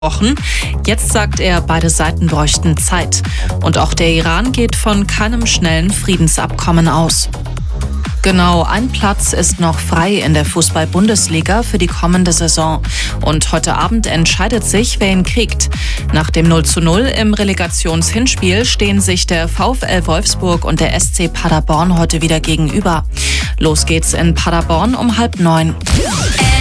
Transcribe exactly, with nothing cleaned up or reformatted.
Wochen. Jetzt sagt er, beide Seiten bräuchten Zeit. Und auch der Iran geht von keinem schnellen Friedensabkommen aus. Genau ein Platz ist noch frei in der Fußball-Bundesliga für die kommende Saison. Und heute Abend entscheidet sich, wer ihn kriegt. Nach dem null zu null im Relegationshinspiel stehen sich der VfL Wolfsburg und der S C Paderborn heute wieder gegenüber. Los geht's in Paderborn um halb neun.